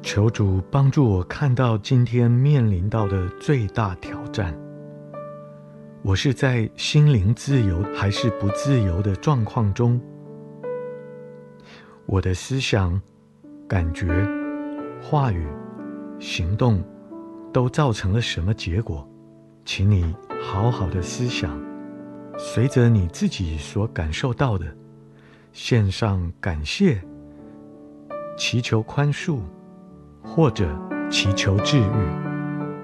求主帮助我看到今天面临到的最大挑战。我是在心灵自由还是不自由的状况中？我的思想、感觉、话语、行动都造成了什么结果？请你好好的思想，随着你自己所感受到的，献上感谢，祈求宽恕，或者祈求治愈。